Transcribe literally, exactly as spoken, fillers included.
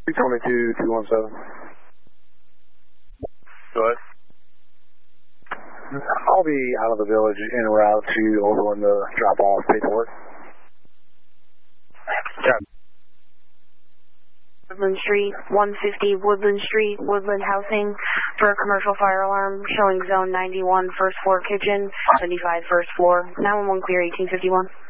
two twenty-two, two one seven. Go ahead. I'll be out of the village en route to Overland to drop off paperwork. Yeah. Woodland Street, one fifty Woodland Street, Woodland Housing, for a commercial fire alarm showing zone ninety-one, first floor kitchen, seventy-five, first floor. nine one one clear, eighteen fifty-one.